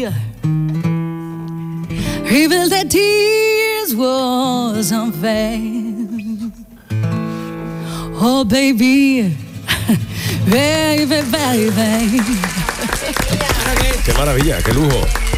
baby. Revealed that tears was unfair. Oh, baby. Baby, baby. Qué maravilla, qué lujo.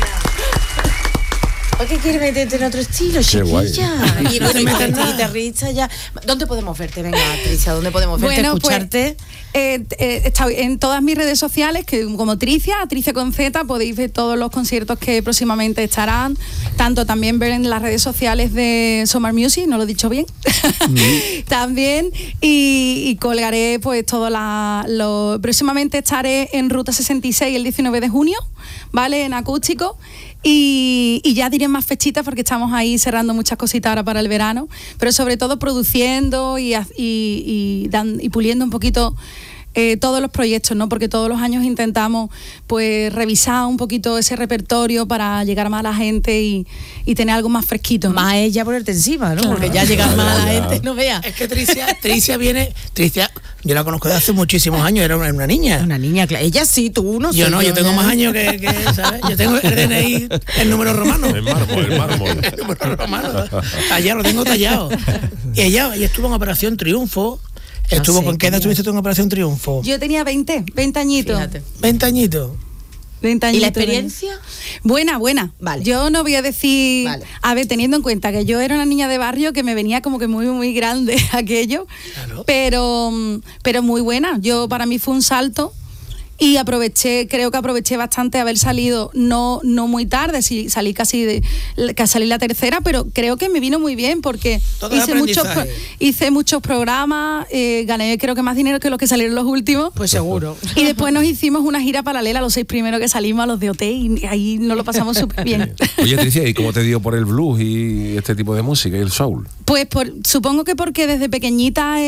¿Por qué quieres meterte en otro estilo, chiquilla? Y bueno, y como guitarrista ya. ¿Dónde podemos verte? Venga, Tricia, ¿dónde podemos verte, escucharte? Está en todas mis redes sociales, que como Tricia con Z, podéis ver todos los conciertos que próximamente estarán. Tanto también ver en las redes sociales de Summer Music, no lo he dicho bien. También. Y colgaré pues todo próximamente estaré en Ruta 66 el 19 de junio, ¿vale? En acústico. Y ya diré más fechitas porque estamos ahí cerrando muchas cositas ahora para el verano, pero sobre todo produciendo y puliendo un poquito todos los proyectos, ¿no? Porque todos los años intentamos pues revisar un poquito ese repertorio para llegar más a la gente y tener algo más fresquito, ¿no? Más es ya ponerte encima, ¿no? Claro. Porque ya llegar más a la gente, no veas. Es que Tricia viene... Tricia, yo la conozco de hace muchísimos años, era una niña. Una niña, claro. Ella sí, tú no. Yo no, yo tengo más años que ¿sabes? Yo tengo el DNI, el número romano. El mármol. El número romano. Allá lo tengo tallado. Y ella estuvo en Operación Triunfo. ¿Con qué edad estuviste tú en Operación Triunfo? Yo tenía 20 añitos. Fíjate. 20 añitos. ¿Y la experiencia? Buena. Vale. Yo no voy a decir... Vale. A ver, teniendo en cuenta que yo era una niña de barrio que me venía como que muy, muy grande aquello. Claro. Pero muy buena. Para mí fue un salto. Y creo que aproveché bastante haber salido, no muy tarde, salí casi salí la tercera, pero creo que me vino muy bien porque hice muchos programas, gané creo que más dinero que los que salieron los últimos. Pues seguro. Y después nos hicimos una gira paralela, los 6 primeros que salimos a los de OT, y ahí nos lo pasamos súper bien. Oye, Tricia, ¿y cómo te dio por el blues y este tipo de música y el soul? Pues supongo que porque desde pequeñita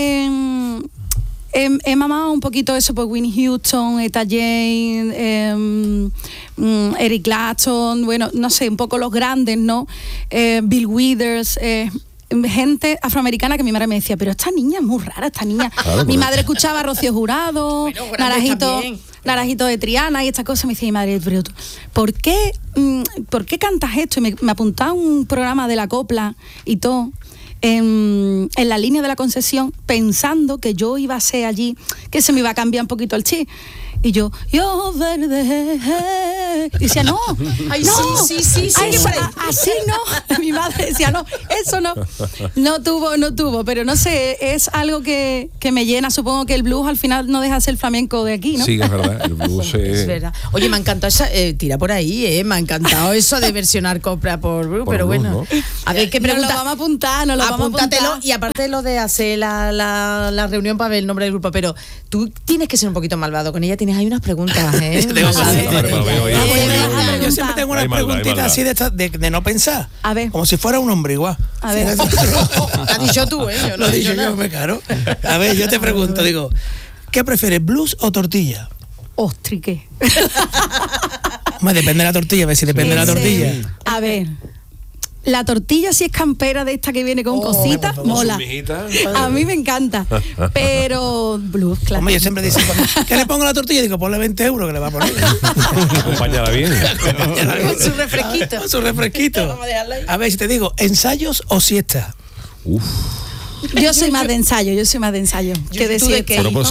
he mamado un poquito eso, pues Whitney Houston, Etta James, Eric Clapton, bueno, no sé, un poco los grandes, ¿no? Bill Withers, gente afroamericana que mi madre me decía, pero esta niña es muy rara, esta niña. Claro, mi madre escuchaba a Rocío Jurado, Naranjito de Triana y estas cosas. Me decía mi madre, pero ¿por qué cantas esto? Y me apuntaba un programa de la copla y todo. En la línea de la Concesión, pensando que yo iba a ser allí, que se me iba a cambiar un poquito el chip. Y yo verde, y decía, no, ay, no, sí, ay, así no. Mi madre decía, no, eso no tuvo, pero no sé, es algo que me llena. Supongo que el blues al final no deja de ser flamenco de aquí, ¿no? Sí, es verdad, el blues es verdad. Oye, me ha encantado esa, tira por ahí, me ha encantado eso de versionar copla por blues, pero blues, bueno, ¿no? A ver, ¿qué pregunta? Nos lo vamos a apuntar, apúntatelo. Y aparte de lo de hacer la reunión para ver el nombre del grupo, pero tú tienes que ser un poquito malvado con ella. Tienes ahí unas preguntas, Yo siempre tengo unas preguntitas así de no pensar. A ver. Como si fuera un hombre igual. A ver. Has dicho tú, yo lo he dicho yo, me caro. A ver, yo te pregunto, digo, ¿qué prefieres, blues o tortilla? Ostri, ¿qué? Depende de la tortilla, a ver si depende de la tortilla. A ver. La tortilla, si es campera de esta que viene con cositas, mola. A mí me encanta. Pero blues, claro. Hombre, yo siempre digo, ¿qué le pongo a la tortilla? Digo, ponle 20 euros que le va a poner. Acompáñala bien. Con su refresquito. Con su refresquito. A ver, si te digo, ¿ensayos o siesta? Uf. Yo soy más de ensayo, que de siesta. Bueno, pues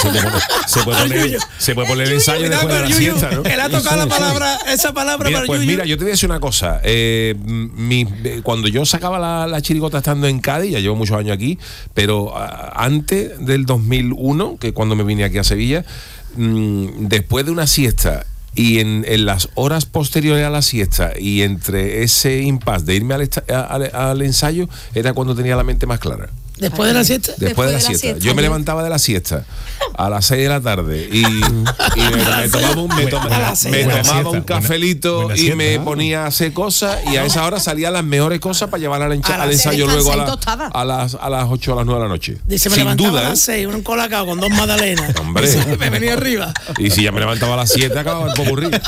se puede poner el ensayo después de la siesta, ¿no? Él ha tocado esa palabra mira, para pues Yuyu. Mira, yo te voy a decir una cosa. Cuando yo sacaba la chirigota estando en Cádiz, ya llevo muchos años aquí, pero antes del 2001, que cuando me vine aquí a Sevilla, después de una siesta y en las horas posteriores a la siesta y entre ese impasse de irme al ensayo, era cuando tenía la mente más clara. ¿Después de la siesta? Después de la siesta. Yo me levantaba de la siesta a las 6 de la tarde y me tomaba un cafelito y me ponía a hacer cosas, y a esa hora salían las mejores cosas para llevar al ensayo luego a las 8 o las 9 de la noche. Dice, me levantaba a las 6, un colacao con 2 magdalenas. Hombre. Me venía arriba. Y si ya me levantaba a las 7, acababa el popurrí. De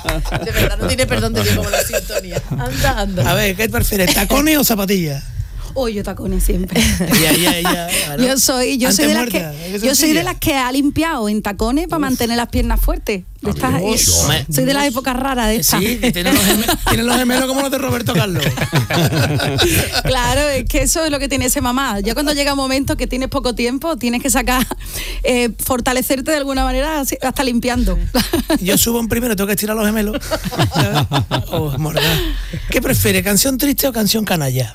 verdad, no tiene perdón de Dios como la sintonía. Anda. A ver, ¿qué prefieres, tacones o zapatillas? Yo tacones siempre. Claro. Yo soy de las que ha limpiado en tacones para mantener las piernas fuertes. Soy de la época rara de esta. Sí, tienen los gemelos como los de Roberto Carlos. Claro, es que eso es lo que tiene ese mamá. Ya cuando llega un momento que tienes poco tiempo, tienes que sacar, fortalecerte de alguna manera hasta limpiando. Yo subo en primero, tengo que estirar los gemelos. ¿Qué prefiere, canción triste o canción canalla?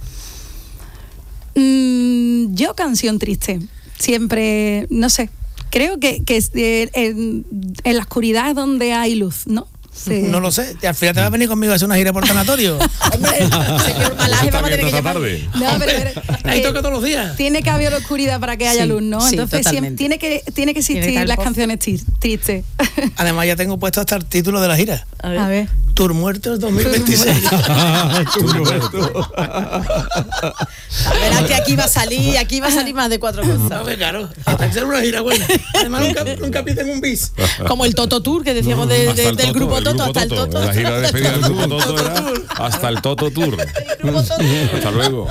Yo canción triste. Siempre, no sé. Creo que en la oscuridad es donde hay luz, ¿no? Sí. No lo sé. Al final te vas a venir conmigo a hacer una gira por tanatorio. Hombre, sé que un malaje vamos a tener que llevar. No, pero ahí toca todos los días. Tiene que haber oscuridad para que haya luz, ¿no? Sí, entonces tiene que existir las canciones tristes. Además ya tengo puesto hasta el título de la gira. A ver. Tour Muertos 2026. Tour Muertos. Verás que aquí va a salir más de 4 cosas. No, claro, hasta que sea una gira buena. Además nunca piden un bis. Como el Toto Tour que decíamos del grupo Toto, hasta el Toto. La gira de despedida del grupo Toto era hasta el Toto Tour. Hasta luego.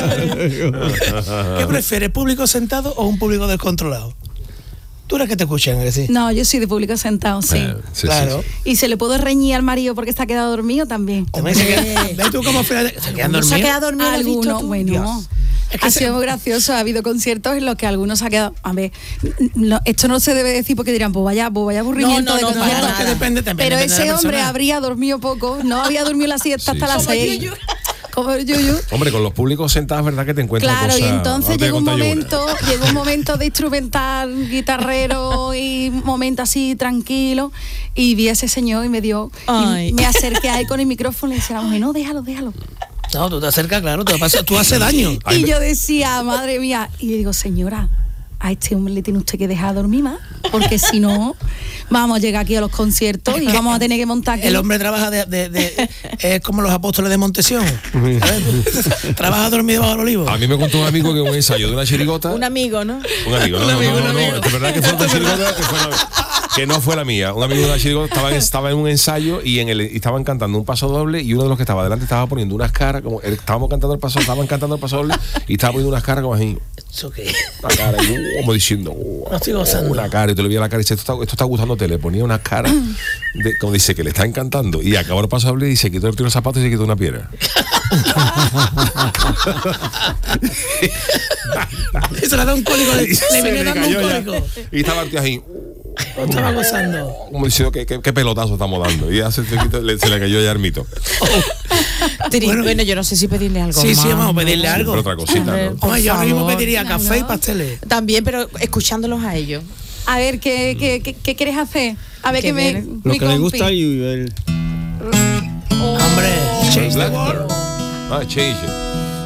¿Qué prefieres, público sentado o un público descontrolado? ¿Tú eres que te escuchan, que sí? No, yo soy de público sentado, sí. Claro. Sí. Y se le puede reñir al marido porque se ha quedado dormido también. ¿Ves tú cómo se ha quedado dormido? Algunos, bueno. Es que ha sido muy gracioso. Ha habido conciertos en los que algunos se ha quedado. A ver, esto no se debe decir porque dirán, pues vaya aburrimiento de concierto. Es que depende. Pero ese hombre habría dormido poco, no había dormido la siesta hasta las 6. Como el yuyu. Hombre, con los públicos sentados, verdad que te encuentras claro, cosas. Y entonces llegó un momento de instrumental, guitarrero y un momento así tranquilo, y vi a ese señor y me me acerqué a él con el micrófono y decía, no, déjalo. No, tú te acercas, claro, tú haces daño. Y yo decía, madre mía, y le digo, señora, a este hombre le tiene usted que dejar dormir más, porque si no, vamos a llegar aquí a los conciertos y vamos a tener que montar aquí. El hombre trabaja es como los apóstoles de Montesión. Trabaja dormido bajo el olivo. A mí me contó un amigo que un ensayo de una chirigota. Un amigo, ¿no? Un amigo. Es verdad que fue otra chirigota que no fue la mía. Un amigo de una chirigota estaba en un ensayo y estaban cantando un paso doble, y uno de los que estaba delante estaba poniendo unas caras, como estaban cantando el paso doble y estaba poniendo unas caras como así. ¿Eso qué? Una cara, como diciendo, no estoy gozando. Una cara, y te le veía la cara y dice, esto está gustándote. Le ponía una cara como dice que le está encantando, y acabó el paso doble y se quitó el tiro de zapatos y se quitó una piedra. Eso le da un cólico, le viene dando un cólico. Y estaba el tío ahí. Estaba gozando. Como diciendo qué pelotazo estamos dando. Y ya se le cayó ya el mito. Bueno, yo no sé si pedirle algo. Sí, vamos a pedirle algo. Pero otra cosita, ¿no? Hombre, yo ahora mismo pediría café y pasteles. También, pero escuchándolos a ellos. A ver, ¿qué quieres hacer? A ver, que me. Lo que le gusta y Hombre, Change the World. Change.